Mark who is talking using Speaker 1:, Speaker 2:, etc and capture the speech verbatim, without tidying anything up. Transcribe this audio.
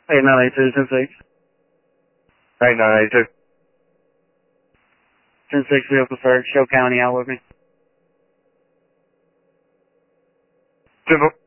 Speaker 1: eight nine eight two, ten six.
Speaker 2: eight nine eight two.
Speaker 1: ten six, vehicle search, Show County out with me.
Speaker 2: Simple.